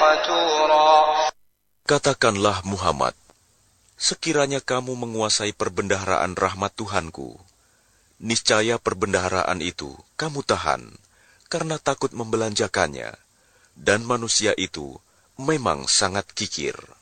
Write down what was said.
قتورا. Katakanlah Muhammad, sekiranya kamu menguasai perbendaharaan rahmat Tuhanku, niscaya perbendaharaan itu kamu tahan, karena takut membelanjakannya, dan manusia itu memang sangat kikir.